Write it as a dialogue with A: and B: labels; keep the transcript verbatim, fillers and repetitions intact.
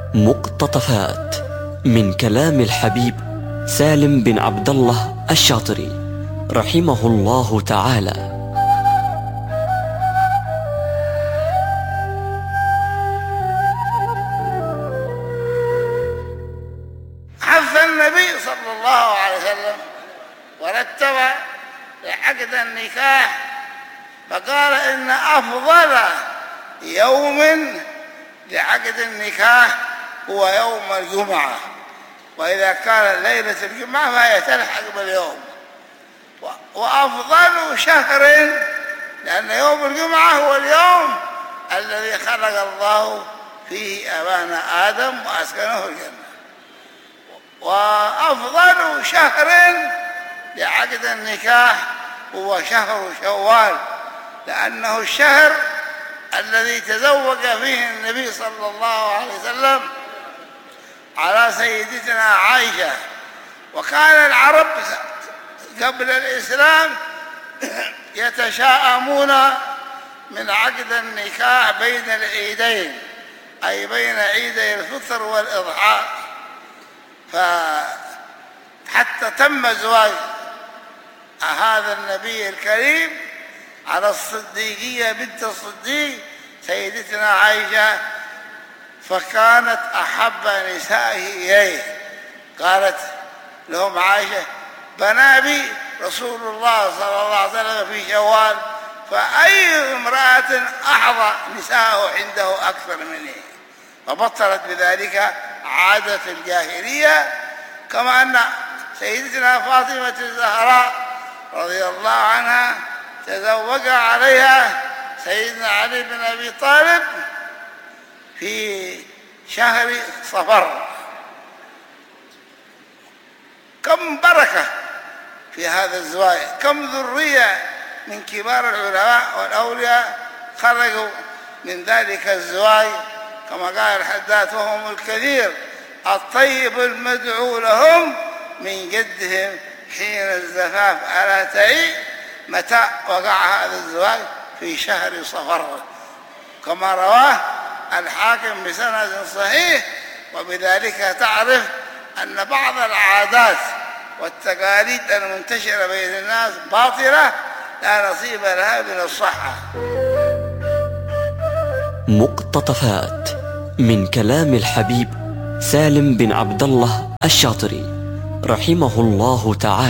A: مقتطفات من كلام الحبيب سالم بن عبد الله الشاطري رحمه الله تعالى.
B: حث النبي صلى الله عليه وسلم ورتب لعقد النكاح، فقال إن أفضل يوم لعقد النكاح هو يوم الجمعة، وإذا كان ليلة الجمعة فهي تلحق باليوم. وأفضل شهر، لأن يوم الجمعة هو اليوم الذي خلق الله فيه أبانا آدم وأسكنه الجنة. وأفضل شهر لعقد النكاح هو شهر شوال، لأنه الشهر الذي تزوج فيه النبي صلى الله عليه وسلم على سيدتنا عائشة. وكان العرب قبل الإسلام يتشاءمون من عقد النكاح بين العيدين، أي بين عيدي الفطر والإضحى، فحتى تم زواج هذا النبي الكريم على الصديقية بنت الصديق سيدتنا عائشة، فكانت أحب نسائه إليه. قالت لهم عائشة: بنى بي رسول الله صلى الله عليه وسلم في شوال، فأي امرأة أحظى نساءه عنده أكثر مني. فبطلت بذلك عادة الجاهلية. كما أن سيدتنا فاطمة الزهراء رضي الله عنها تزوج عليها سيدنا علي بن أبي طالب في شهر صفر. كم بركة في هذا الزواج، كم ذرية من كبار العلماء والأولياء خرجوا من ذلك الزواج. كما قال الحداد: وهم الكثير الطيب المدعو لهم من جدهم حين الزفاف ألا تعي. متى وقع هذا الزواج؟ في شهر صفر، كما رواه الحاكم بسند صحيح. وبذلك تعرف أن بعض العادات والتقاليد المنتشرة بين الناس باطلة لا نصيب لها من الصحة.
A: مقتطفات من كلام الحبيب سالم بن عبد الله الشاطري رحمه الله تعالى.